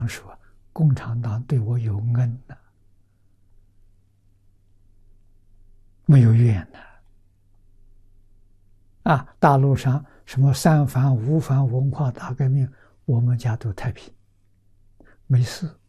说共产党对我有恩的，没有怨的。大陆上什么三反五反文化大革命，我们家都太平，没事。